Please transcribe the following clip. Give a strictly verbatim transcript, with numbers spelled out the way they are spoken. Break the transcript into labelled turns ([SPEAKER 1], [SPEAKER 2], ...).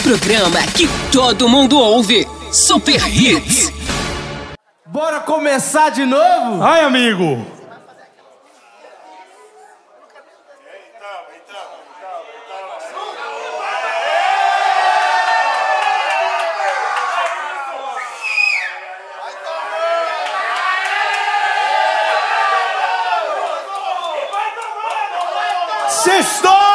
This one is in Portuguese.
[SPEAKER 1] programa que todo mundo ouve. Super Hits.
[SPEAKER 2] Bora começar de novo?
[SPEAKER 3] Ai, amigo.
[SPEAKER 2] Sextou!